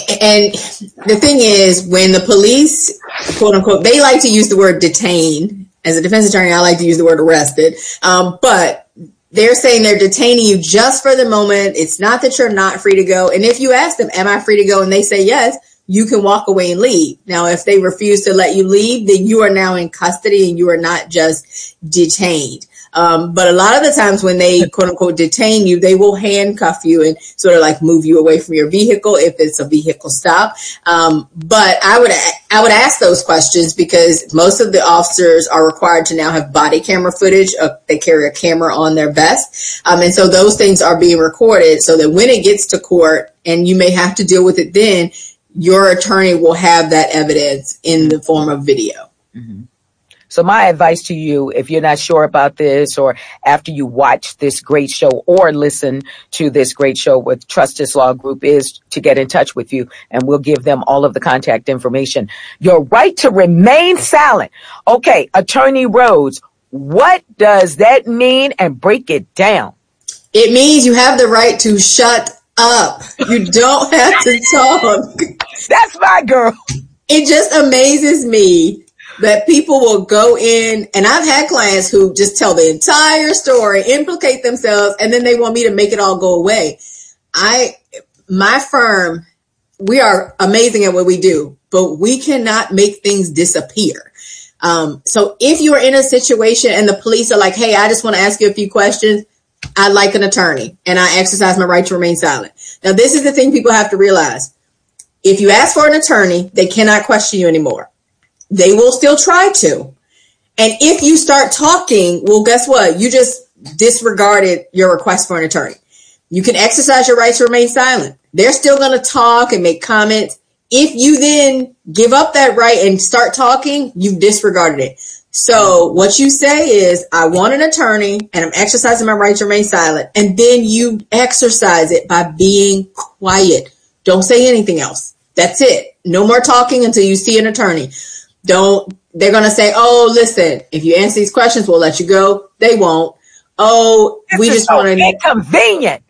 And the thing is, when the police, quote unquote, they like to use the word detain. As a defense attorney, I like to use the word arrested. But they're saying they're detaining you just for the moment. It's not that you're not free to go. And if you ask them, am I free to go? And they say yes, you can walk away and leave. Now, if they refuse to let you leave, then you are now in custody and you are not just detained. But a lot of the times when they, quote unquote, detain you, they will handcuff you and sort of like move you away from your vehicle if it's a vehicle stop. But I would ask those questions because most of the officers are required to now have body camera footage. They carry a camera on their vest. And so those things are being recorded so that when it gets to court and you may have to deal with it then, your attorney will have that evidence in the form of video. Mm-hmm. So my advice to you, if you're not sure about this or after you watch this great show or listen to this great show with Trustees Law Group is to get in touch with you and we'll give them all of the contact information. Your right to remain silent. Okay, Attorney Rhodes, what does that mean and break it down? It means you have the right to shut up. You don't have to talk. That's my girl. It just amazes me that people will go in, and I've had clients who just tell the entire story, implicate themselves, and then they want me to make it all go away. My firm, we are amazing at what we do, but we cannot make things disappear. So if you are in a situation and the police are like, hey, I just want to ask you a few questions, I'd like an attorney, and I exercise my right to remain silent. Now, this is the thing people have to realize. If you ask for an attorney, they cannot question you anymore. They will still try to. And if you start talking, well, guess what? You just disregarded your request for an attorney. You can exercise your right to remain silent. They're still going to talk and make comments. If you then give up that right and start talking, you've disregarded it. So what you say is, I want an attorney and I'm exercising my right to remain silent. And then you exercise it by being quiet. Don't say anything else. That's it. No more talking until you see an attorney. They're going to say, oh, listen, if you answer these questions, we'll let you go. They won't. Oh, this we just want to. Inconvenient.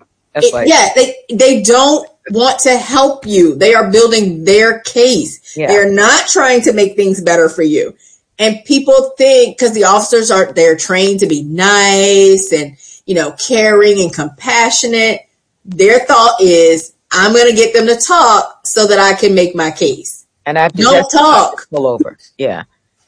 They don't want to help you. They are building their case. Yeah. They're not trying to make things better for you. And people think because the officers they're trained to be nice and, caring and compassionate. Their thought is, I'm going to get them to talk so that I can make my case. And I have to don't talk. Pull over. Yeah.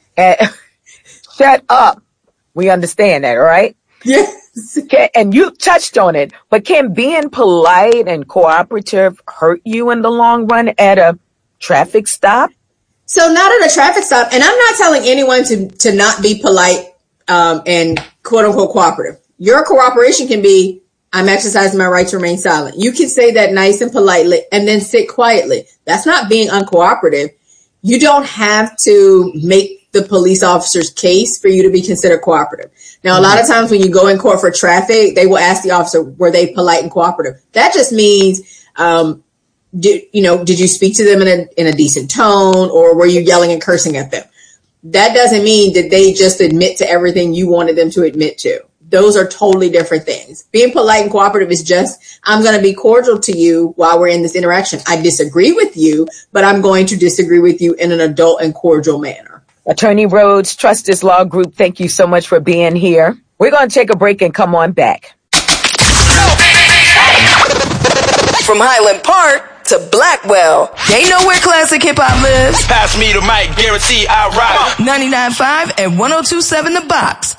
Shut up. We understand that, right? Yes. And you touched on it, but can being polite and cooperative hurt you in the long run at a traffic stop? So not at a traffic stop. And I'm not telling anyone to not be polite and quote unquote cooperative. Your cooperation can be, I'm exercising my right to remain silent. You can say that nice and politely and then sit quietly. That's not being uncooperative. You don't have to make the police officer's case for you to be considered cooperative. Now, a lot of times when you go in court for traffic, they will ask the officer, were they polite and cooperative? That just means, did you speak to them in a decent tone, or were you yelling and cursing at them? That doesn't mean that they just admit to everything you wanted them to admit to. Those are totally different things. Being polite and cooperative is just, I'm going to be cordial to you while we're in this interaction. I disagree with you, but I'm going to disagree with you in an adult and cordial manner. Attorney Rhodes, Trustees Law Group, thank you so much for being here. We're going to take a break and come on back. From Highland Park to Blackwell, they know where classic hip-hop lives. Pass me the mic, guarantee I rock. 99.5 and 102.7 The Box.